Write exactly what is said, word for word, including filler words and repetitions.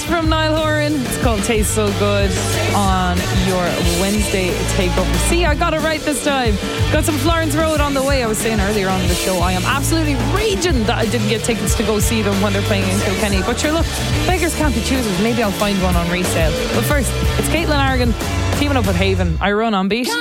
This from Niall Horan. It's called Taste So Good on your Wednesday takeover. See, I got it right this time. Got some Florence Road on the way. I was saying earlier on in the show, I am absolutely raging that I didn't get tickets to go see them when they're playing in Kilkenny. But sure, look, beggars can't be choosers. Maybe I'll find one on resale. But first, it's Caitlin Argan teaming up with Haven. I run on beat.